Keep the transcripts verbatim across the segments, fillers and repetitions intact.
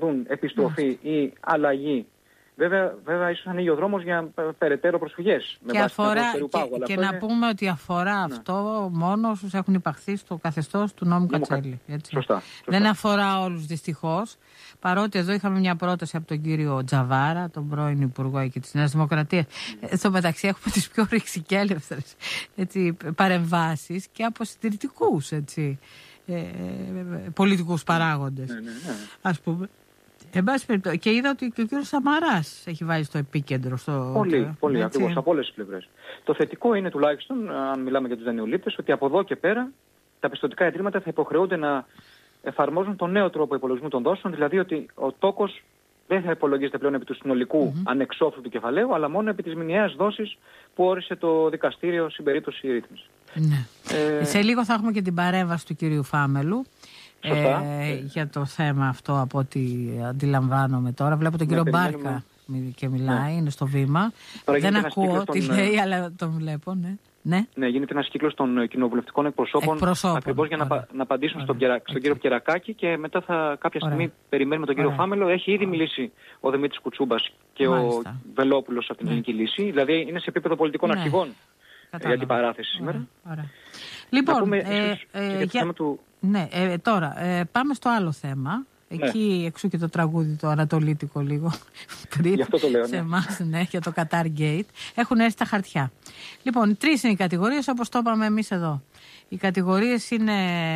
δουν επιστροφή ή αλλαγή. Βέβαια, βέβαια ίσως ανοίγει ο δρόμος για περαιτέρω προσφυγές. Και, αφορά, και, πάγου, και να είναι... πούμε ότι αφορά ναι. αυτό μόνο όσους έχουν υπαχθεί στο καθεστώς του νόμου Κατσέλη. Έτσι. Σωστά, σωστά. Δεν αφορά όλους δυστυχώς. Παρότι εδώ είχαμε μια πρόταση από τον κύριο Τζαβάρα, τον πρώην Υπουργό και της Νέας Δημοκρατίας. Mm. Στο μεταξύ έχουμε τις πιο ρηξικέλευθερες παρεμβάσεις και από συντηρητικούς έτσι, ε, ε, πολιτικούς παράγοντες. Ναι, ναι, ναι. Ας πούμε. Εν πάση περιπτώσει, και είδα ότι και ο κύριος Σαμαράς έχει βάλει στο επίκεντρο. Στο... Πολύ, πολύ, ακριβώς, από όλες τις πλευρές. Το θετικό είναι τουλάχιστον, αν μιλάμε για τους δανειολήπτες, ότι από εδώ και πέρα τα πιστωτικά ιδρύματα θα υποχρεούνται να εφαρμόζουν τον νέο τρόπο υπολογισμού των δόσεων, δηλαδή ότι ο τόκος δεν θα υπολογίζεται πλέον επί του συνολικού mm-hmm. ανεξόφλου του κεφαλαίου, αλλά μόνο επί της μηνιαίας δόσης που όρισε το δικαστήριο στην περίπτωση ρύθμισης. Ναι. Ε... Σε λίγο θα έχουμε και την παρέμβαση του κυρίου Φάμελου. Ε, για το θέμα αυτό από ό,τι αντιλαμβάνομαι τώρα. Βλέπω τον κύριο Μπάρκα και μιλάει, ναι. είναι στο βήμα. Τώρα δεν ακούω τι τον... λέει, αλλά τον βλέπω, ναι. Ναι. ναι, γίνεται ένας κύκλος των κοινοβουλευτικών εκπροσώπων, εκπροσώπων ακριβώς για να, να απαντήσουν στον, στον κύριο Κερακάκη και μετά θα κάποια στιγμή Ωραία. περιμένουμε τον κύριο Ωραία. Φάμελο. Έχει ήδη μιλήσει ο Δημήτρης Κουτσούμπας και Μάλιστα. ο Βελόπουλος από την ναι. Ελληνική Λύση. Δηλαδή είναι σε επίπεδο πολιτικών ναι. αρχηγών για την παράθεση σήμερα. Ωραία. Ωραία. Λοιπόν, πούμε, ε, ίσως, ε, για... για... του... ναι, ε, τώρα ε, πάμε στο άλλο θέμα. Εκεί ναι. εξού και το τραγούδι το ανατολίτικο λίγο πριν Γι' αυτό το λέω, σε ναι. εμάς, ναι, για το Qatar Gate. Έχουν έρθει τα χαρτιά. Λοιπόν, τρεις είναι οι κατηγορίες όπως το είπαμε εμείς εδώ. Οι κατηγορίες είναι,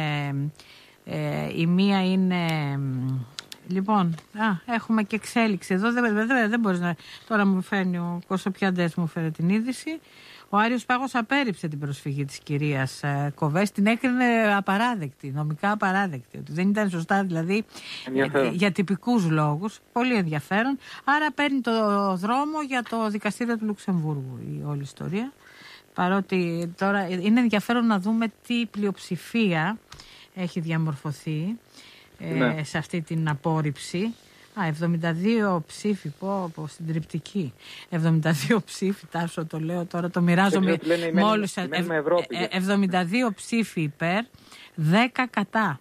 ε, η μία είναι, λοιπόν, α, έχουμε και εξέλιξη. Εδώ δεν, δεν, δεν, δεν μπορείς να, τώρα μου φέρνει ο Κωσοπιαντές μου φέρει την είδηση. Ο Άριος Πάγος απέρριψε την προσφυγή της κυρίας ε, Κοβές, την έκρινε απαράδεκτη, νομικά απαράδεκτη, ότι δεν ήταν σωστά δηλαδή ε, για τυπικούς λόγους, πολύ ενδιαφέρον. Άρα παίρνει το δρόμο για το δικαστήριο του Λουξεμβούργου η όλη ιστορία, παρότι τώρα είναι ενδιαφέρον να δούμε τι πλειοψηφία έχει διαμορφωθεί ε, ναι. σε αυτή την απόρριψη. Α, εβδομήντα δύο ψήφοι, πω, πω, συντριπτική. εβδομήντα δύο ψήφοι, Τάσο το λέω τώρα, το μοιράζομαι μόλις. εβδομήντα δύο ψήφοι υπέρ, δέκα κατά.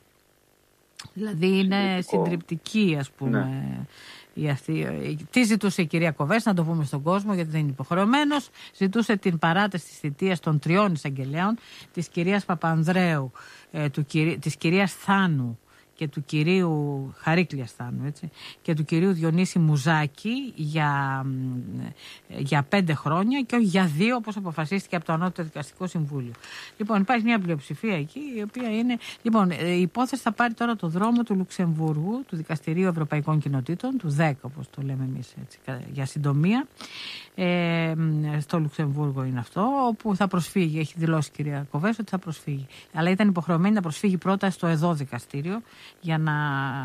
Δηλαδή είναι συντριπτική, ας πούμε. Ναι. Η αυτή, τι ζητούσε η κυρία Κοβές, να το πούμε στον κόσμο, γιατί δεν είναι υποχρεωμένος. Ζητούσε την παράταση της θητείας των τριών εισαγγελέων, της κυρίας Παπανδρέου, ε, του, της κυρίας Θάνου και του κυρίου Χαρίκλια Στάνου, έτσι, και του κυρίου Διονύση Μουζάκη για, για πέντε χρόνια και όχι για δύο, όπως αποφασίστηκε από το Ανώτατο Δικαστικό Συμβούλιο. Λοιπόν, υπάρχει μια πλειοψηφία εκεί, η οποία είναι... Λοιπόν, η υπόθεση θα πάρει τώρα το δρόμο του Λουξεμβούργου, του Δικαστηρίου Ευρωπαϊκών Κοινοτήτων, του ΔΕΚ, όπως το λέμε εμείς, έτσι, για συντομία. Ε, στο Λουξεμβούργο είναι αυτό, όπου θα προσφύγει, έχει δηλώσει η κυρία Κοβές ότι θα προσφύγει. Αλλά ήταν υποχρεωμένη να προσφύγει πρώτα στο ΕΔΟ δικαστήριο, για να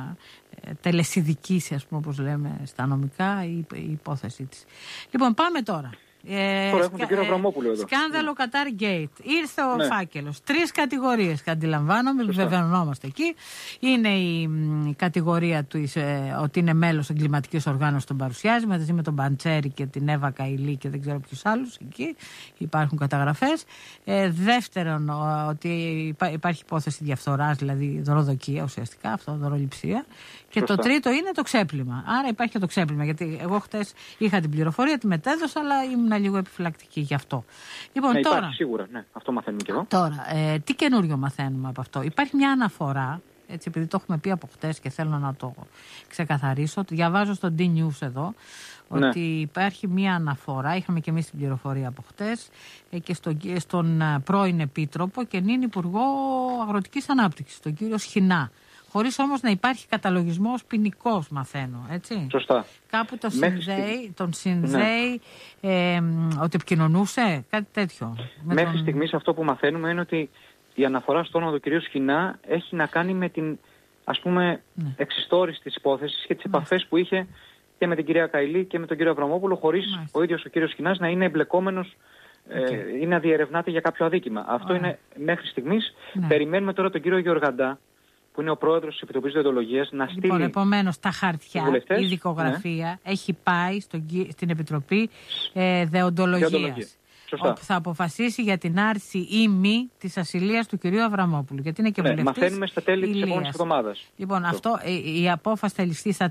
τελεσιδικήσει, ας πούμε, όπως λέμε στα νομικά, η, η υπόθεσή της. Λοιπόν, πάμε τώρα. Ε, τώρα έχουμε τον κύριο Αβραμόπουλο εδώ. Σκάνδαλο ναι. Qatar Gate. Ήρθε ο ναι. φάκελος. Τρεις κατηγορίες, αντιλαμβάνομαι, βεβαιωνόμαστε εκεί. Είναι η, η κατηγορία του ε, ότι είναι μέλος εγκληματικής οργάνωσης, τον παρουσιάζει, μαζί με τον Μπαντσέρη και την Εύα Καηλή και δεν ξέρω ποιους άλλους εκεί. Υπάρχουν καταγραφές. Ε, δεύτερον, ο, ότι υπά, υπάρχει υπόθεση διαφθοράς, δηλαδή δωροδοκία ουσιαστικά, αυτό, δωροληψία. Και Σωστά. το τρίτο είναι το ξέπλυμα. Άρα υπάρχει και το ξέπλυμα. Γιατί εγώ χτες είχα την πληροφορία, τη μετέδωσα, αλλά ήμουν λίγο επιφυλακτική γι' αυτό. Λοιπόν, ναι, τώρα, υπάρχει σίγουρα, ναι. Αυτό μαθαίνουμε και εδώ. Τώρα, ε, τι καινούριο μαθαίνουμε από αυτό. Υπάρχει μια αναφορά, έτσι, επειδή το έχουμε πει από χτες και θέλω να το ξεκαθαρίσω. Διαβάζω στο D-News εδώ, ναι. ότι υπάρχει μια αναφορά, είχαμε και εμείς την πληροφορία από χτες, ε, και στον, στον πρώην Επίτροπο και νυν Υπουργό Αγροτικής Ανάπτυξης, τον κύριο Σχοινά. Χωρίς όμως να υπάρχει καταλογισμός ποινικός, μαθαίνω, έτσι. Σωστά. Κάπου το συνδέει, τον συνδέει ναι. ε, ότι επικοινωνούσε, κάτι τέτοιο. Μέχρι τον... στιγμής αυτό που μαθαίνουμε είναι ότι η αναφορά στο όνομα του κυρίου Σχοινά έχει να κάνει με την, ας πούμε, ναι. εξιστόρηση της υπόθεσης και τις ναι. επαφές που είχε και με την κυρία Καηλή και με τον κύριο Αβραμόπουλο, χωρίς Μάλιστα. ο ίδιος ο κύριος Σχοινάς να είναι εμπλεκόμενος okay. ε, ή να διερευνάται για κάποιο αδίκημα. Αυτό Ωραία. είναι μέχρι στιγμής. Ναι. Περιμένουμε τώρα τον κύριο Γεωργαντά, που είναι ο πρόεδρος της Επιτροπής Δεοντολογίας, να στείλει... Λοιπόν, επομένως, τα χαρτιά, η δικογραφία ναι. έχει πάει στον, στην Επιτροπή ε, Δεοντολογίας. Όπου θα αποφασίσει για την άρση ή μη της ασυλίας του κυρίου Αβραμόπουλου. Γιατί είναι και ναι, βουλευτής. Μαθαίνουμε στα τέλη της επόμενης εβδομάδας. Λοιπόν, αυτό, η, η απόφαση θα ληφθεί στα